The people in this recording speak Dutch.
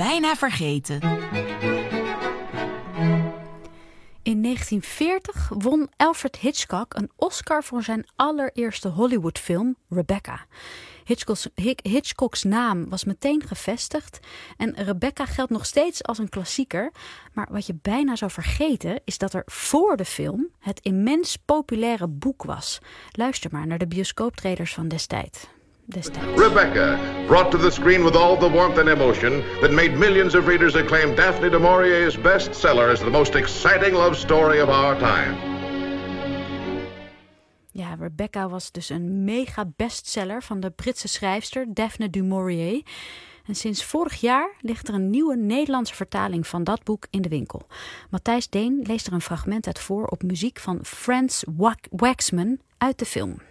bijna vergeten. In 1940 won Alfred Hitchcock een Oscar voor zijn allereerste Hollywoodfilm Rebecca. Hitchcocks naam was meteen gevestigd en Rebecca geldt nog steeds als een klassieker. Maar wat je bijna zou vergeten is dat er voor de film het immens populaire boek was. Luister maar naar de bioscooptrailers van destijds. Rebecca, brought to the screen with all the warmth and emotion that made millions of readers acclaim Daphne du Maurier's bestseller as the most exciting love story of our time. Ja, Rebecca was dus een mega bestseller van de Britse schrijfster Daphne du Maurier. En sinds vorig jaar ligt er een nieuwe Nederlandse vertaling van dat boek in de winkel. Matthijs Deen leest er een fragment uit voor op muziek van Franz Waxman uit de film.